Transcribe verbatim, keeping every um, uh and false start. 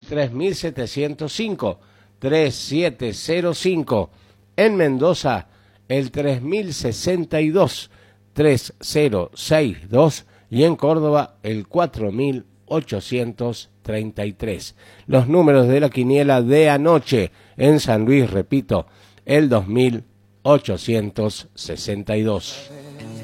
tres mil setecientos cinco, tres siete cero cinco. En Mendoza, el tres mil sesenta y dos, tres cero seis dos. Y en Córdoba, el cuatro mil ochocientos treinta y tres. Los números de la quiniela de anoche en San Luis, repito, el dos mil ochocientos sesenta y dos.